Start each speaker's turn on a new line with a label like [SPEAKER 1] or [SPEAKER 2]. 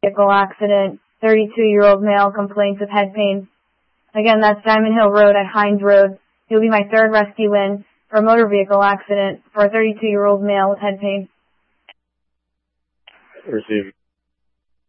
[SPEAKER 1] vehicle accident. 32-year-old male complains of head pain. Again, that's Diamond Hill Road at Hines Road. You'll be my third rescue in for a motor vehicle accident for a 32-year-old male with head pain.
[SPEAKER 2] Received.